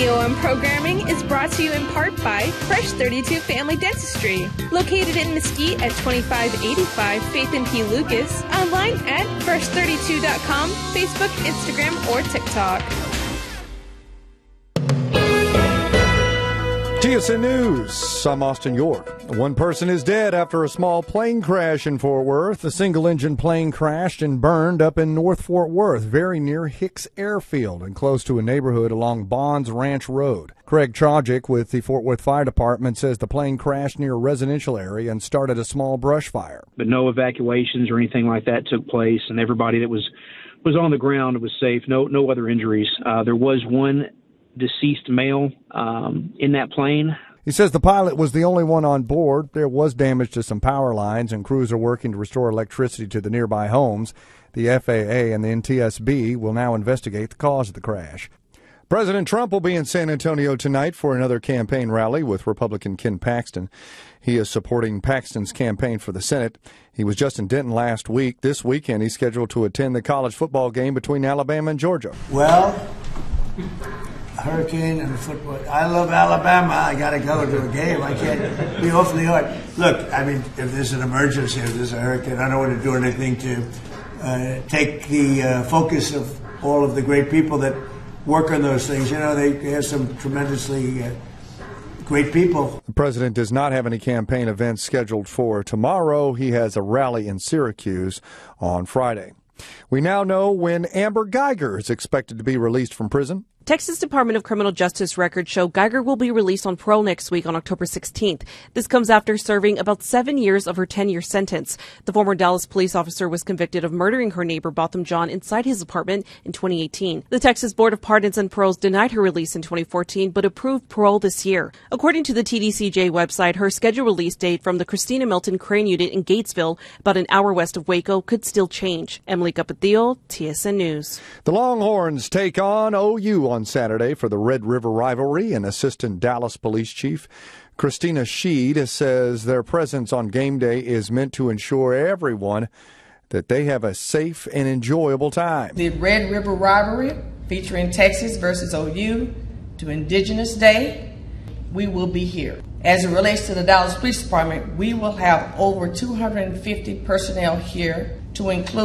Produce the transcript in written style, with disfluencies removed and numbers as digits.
VOM programming is brought to you in part by Fresh 32 Family Dentistry, located in Mesquite at 2585 Faith and P. Lucas, online at fresh32.com, Facebook, Instagram, or TikTok. TSN News, I'm Austin York. One person is dead after a small plane crash in Fort Worth. A single-engine plane crashed and burned up in North Fort Worth, very near Hicks Airfield and close to a neighborhood along Bonds Ranch Road. Craig Tragic with the Fort Worth Fire Department says the plane crashed near a residential area and started a small brush fire. But no evacuations or anything like that took place, and everybody that was on the ground was safe. No other injuries. There was one deceased male in that plane. He says the pilot was the only one on board. There was damage to some power lines, and crews are working to restore electricity to the nearby homes. The FAA and the NTSB will now investigate the cause of the crash. President Trump will be in San Antonio tonight for another campaign rally with Republican Ken Paxton. He is supporting Paxton's campaign for the Senate. He was just in Denton last week. This weekend, he's scheduled to attend the college football game between Alabama and Georgia. Well, hurricane and football. I love Alabama. I got to go to a game. I can't be awfully hard. Look, I mean, if there's an emergency, if there's a hurricane, I don't want to do anything to take the focus of all of the great people that work on those things. You know, they have some tremendously great people. The president does not have any campaign events scheduled for tomorrow. He has a rally in Syracuse on Friday. We now know when Amber Guyger is expected to be released from prison. Texas Department of Criminal Justice records show Guyger will be released on parole next week on October 16th. This comes after serving about 7 years of her 10-year sentence. The former Dallas police officer was convicted of murdering her neighbor Botham John inside his apartment in 2018. The Texas Board of Pardons and Paroles denied her release in 2014 but approved parole this year. According to the TDCJ website, her scheduled release date from the Christina Milton Crane Unit in Gatesville, about an hour west of Waco, could still change. Emily Capetillo, TSN News. The Longhorns take on OU on Saturday for the Red River rivalry, and Assistant Dallas Police Chief Christina Sheed says their presence on game day is meant to ensure everyone that they have a safe and enjoyable time. The Red River rivalry featuring Texas versus OU to Indigenous Day, we will be here. As it relates to the Dallas Police Department, we will have over 250 personnel here to include